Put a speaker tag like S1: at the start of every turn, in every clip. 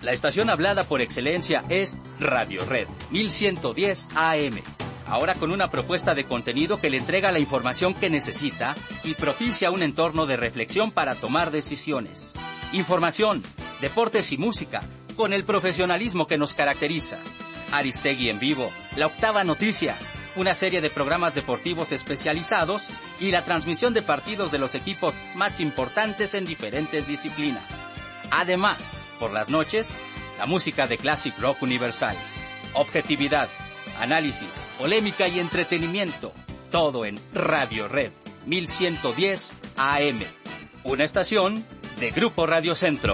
S1: La estación hablada por excelencia es Radio Red 1110 AM. Ahora con una propuesta de contenido que le entrega la información que necesita y propicia un entorno de reflexión para tomar decisiones. Información, deportes y música, con el profesionalismo que nos caracteriza. Aristegui en vivo, La Octava Noticias, una serie de programas deportivos especializados y la transmisión de partidos de los equipos más importantes en diferentes disciplinas. Además, por las noches, la música de Classic Rock Universal. Objetividad, análisis, polémica y entretenimiento. Todo en Radio Red 1110 AM. Una estación de Grupo Radio Centro.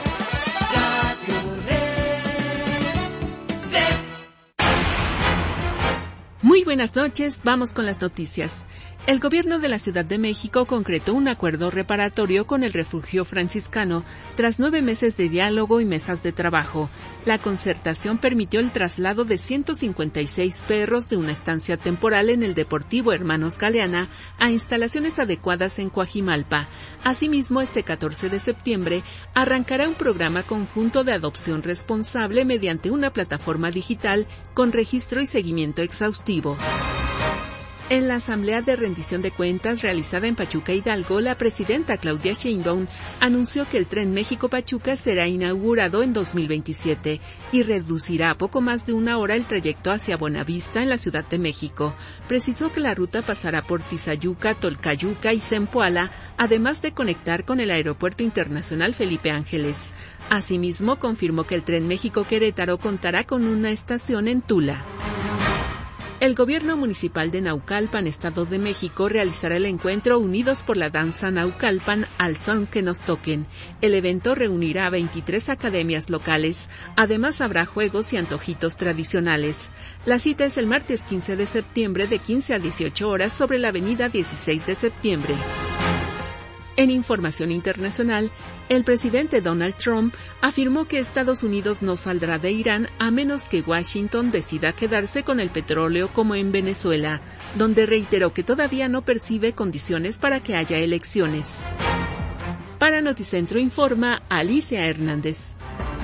S2: Muy buenas noches, vamos con las noticias. El gobierno de la Ciudad de México concretó un acuerdo reparatorio con el Refugio Franciscano tras 9 meses de diálogo y mesas de trabajo. La concertación permitió el traslado de 156 perros de una estancia temporal en el Deportivo Hermanos Galeana a instalaciones adecuadas en Coajimalpa. Asimismo, este 14 de septiembre arrancará un programa conjunto de adopción responsable mediante una plataforma digital con registro y seguimiento exhaustivo. En la asamblea de rendición de cuentas realizada en Pachuca, Hidalgo, la presidenta Claudia Sheinbaum anunció que el tren México-Pachuca será inaugurado en 2027 y reducirá a poco más de 1 hora el trayecto hacia Buenavista en la Ciudad de México. Precisó que la ruta pasará por Tizayuca, Tolcayuca y Zempoala, además de conectar con el Aeropuerto Internacional Felipe Ángeles. Asimismo, confirmó que el tren México-Querétaro contará con una estación en Tula. El gobierno municipal de Naucalpan, Estado de México, realizará el encuentro Unidos por la Danza Naucalpan al son que nos toquen. El evento reunirá a 23 academias locales. Además, habrá juegos y antojitos tradicionales. La cita es el martes 15 de septiembre de 15 a 18 horas sobre la avenida 16 de septiembre. En información internacional, el presidente Donald Trump afirmó que Estados Unidos no saldrá de Irán a menos que Washington decida quedarse con el petróleo como en Venezuela, donde reiteró que todavía no percibe condiciones para que haya elecciones. Para Noticentro informa Alicia Hernández.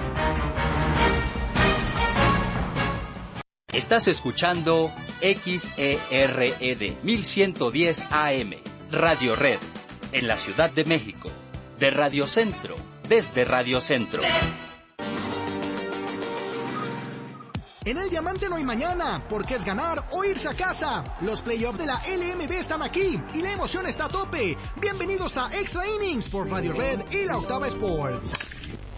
S1: Estás escuchando XERED 1110 AM, Radio Red. En la Ciudad de México, de Radio Centro, desde Radio Centro.
S3: En el Diamante no hay mañana, porque es ganar o irse a casa. Los playoffs de la LMB están aquí y la emoción está a tope. Bienvenidos a Extra Innings por Radio Red y La Octava Sports.